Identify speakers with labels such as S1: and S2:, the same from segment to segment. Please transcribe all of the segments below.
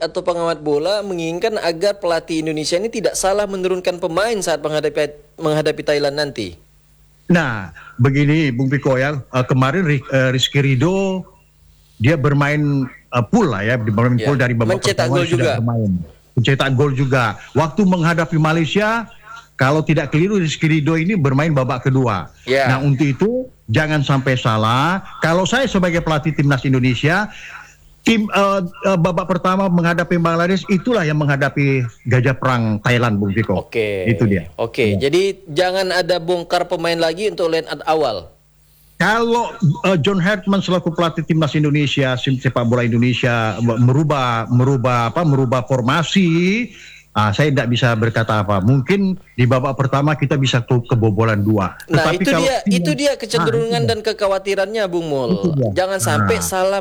S1: atau pengamat bola menginginkan agar pelatih Indonesia ini tidak salah menurunkan pemain saat menghadapi Thailand nanti.
S2: Nah, begini Bung Piko ya, kemarin Rizky Ridho dia bermain full lah ya, bermain full dari babak
S1: mencetak
S2: pertama
S1: gol juga.
S2: Bermain. Mencetak gol juga. Waktu menghadapi Malaysia, kalau tidak keliru Rizky Ridho ini bermain babak kedua. Nah, untuk itu jangan sampai salah. Kalau saya sebagai pelatih timnas Indonesia, babak pertama menghadapi Bangladesh itulah yang menghadapi gajah perang Thailand, Bung Viko. Itu dia.
S1: Jadi jangan ada bongkar pemain lagi untuk line up awal.
S2: Kalau John Hartman selaku pelatih timnas Indonesia, sepak bola Indonesia merubah formasi, saya tidak bisa berkata apa. Mungkin di babak pertama kita bisa kebobolan 2.
S1: Nah, itu dia kecenderungan dan kekhawatirannya, Bung Mul. Jangan sampai salah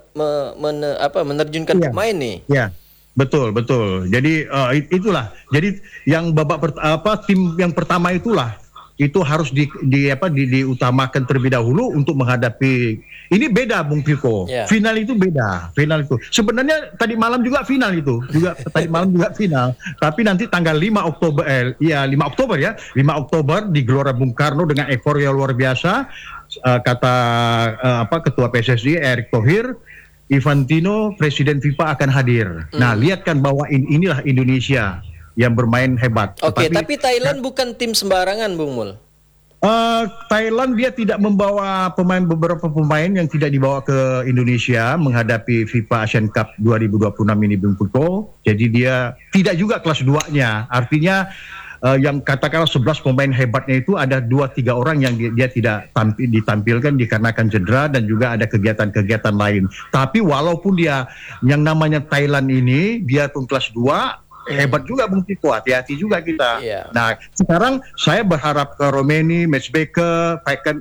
S1: menerjunkan pemain nih.
S2: Ya, betul. Jadi itulah. Jadi yang tim yang pertama itu harus diutamakan terlebih dahulu untuk menghadapi. Ini beda Bung Piko. Final itu beda. Final itu sebenarnya tadi malam juga final itu. Tadi malam juga final. Tapi nanti tanggal 5 Oktober 5 Oktober di Gelora Bung Karno dengan euforia luar biasa, kata Ketua PSSI Erick Thohir, Infantino Presiden FIFA akan hadir. Nah, lihat kan bahwa inilah Indonesia yang bermain hebat.
S1: Tapi Thailand bukan tim sembarangan, Bung Mul.
S2: Thailand dia tidak membawa beberapa pemain yang tidak dibawa ke Indonesia menghadapi FIFA Asian Cup 2026 ini, Bung Piko. Jadi dia tidak juga kelas 2-nya. Artinya yang katakanlah 11 pemain hebatnya itu ada 2-3 orang yang dia tidak ditampilkan dikarenakan cedera dan juga ada kegiatan-kegiatan lain. Tapi walaupun dia yang namanya Thailand ini dia pun kelas 2, hebat juga Bung Tiko, hati-hati juga kita. Nah, sekarang saya berharap ke Romeni, Matchbaker,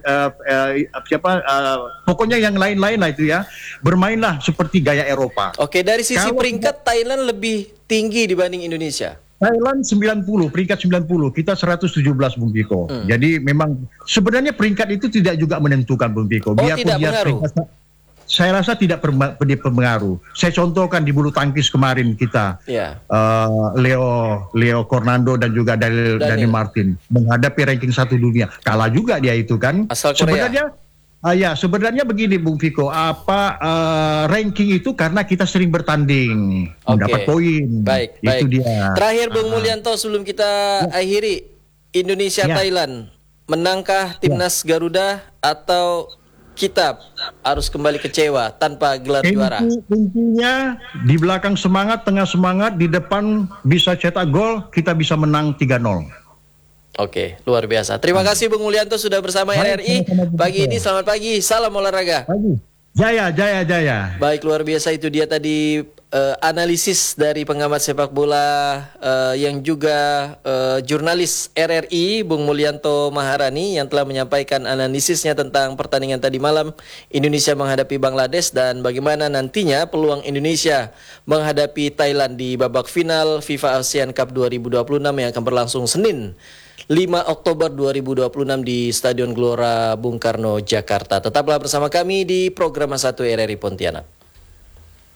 S2: pokoknya yang lain-lain lah itu ya, bermainlah seperti gaya Eropa.
S1: Dari sisi peringkat Thailand lebih tinggi dibanding Indonesia.
S2: Thailand 90, peringkat 90, kita 117 Bung Tiko. Jadi memang sebenarnya peringkat itu tidak juga menentukan Bung Tiko.
S1: Tidak mengaruh.
S2: Saya rasa tidak berpengaruh. Saya contohkan di bulu tangkis kemarin kita, Leo Cornando dan juga Daniel Martin menghadapi ranking 1 dunia, kalah juga dia itu kan.
S1: Asal Korea.
S2: Sebenarnya begini Bung Viko, ranking itu karena kita sering bertanding, mendapat poin.
S1: Baik.
S2: Dia.
S1: Terakhir Bung Mulyanto sebelum kita akhiri, Indonesia Thailand, menangkah timnas Garuda atau kita harus kembali kecewa tanpa gelar juara?
S2: Intinya di belakang semangat, tengah semangat, di depan bisa cetak gol, kita bisa menang 3-0.
S1: Luar biasa. Terima kasih Bung Mulyanto sudah bersama RRI pagi ini. Selamat pagi, salam olahraga.
S2: Jaya.
S1: Baik, luar biasa itu dia tadi analisis dari pengamat sepak bola yang juga jurnalis RRI Bung Mulyanto Maharani yang telah menyampaikan analisisnya tentang pertandingan tadi malam Indonesia menghadapi Bangladesh dan bagaimana nantinya peluang Indonesia menghadapi Thailand di babak final FIFA ASEAN Cup 2026 yang akan berlangsung Senin 5 Oktober 2026 di Stadion Gelora Bung Karno, Jakarta. Tetaplah bersama kami di program 1 RRI Pontianak.